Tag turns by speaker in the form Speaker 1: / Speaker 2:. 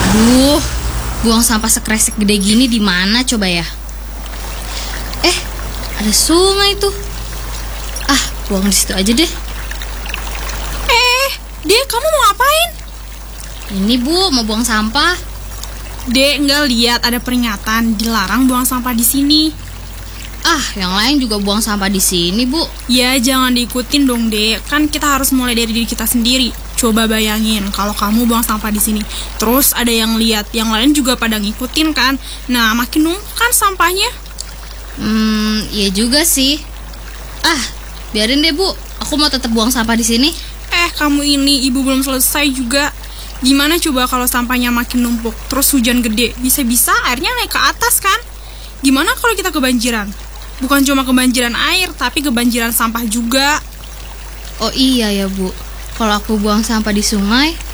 Speaker 1: Duh, buang sampah sekresek gede gini di mana coba ya? Ada sungai tuh. Buang di situ aja deh.
Speaker 2: Dek, kamu mau ngapain?
Speaker 1: Ini Bu, mau buang sampah.
Speaker 2: Dek, nggak lihat ada peringatan dilarang buang sampah di sini.
Speaker 1: Yang lain juga buang sampah di sini, Bu.
Speaker 2: Ya, jangan diikutin dong, Dek. Kan kita harus mulai dari diri kita sendiri. Coba bayangin kalau kamu buang sampah di sini, terus ada yang lihat, yang lain juga pada ngikutin kan. Nah, makin numpuk kan sampahnya.
Speaker 1: Iya juga sih. Biarin deh, Bu. Aku mau tetap buang sampah di sini.
Speaker 2: Kamu ini ibu belum selesai juga. Gimana coba kalau sampahnya makin numpuk, terus hujan gede, bisa-bisa airnya naik ke atas kan? Gimana kalau kita kebanjiran? Bukan cuma kebanjiran air, tapi kebanjiran sampah juga.
Speaker 1: Oh iya ya, Bu. Kalau aku buang sampah di sungai,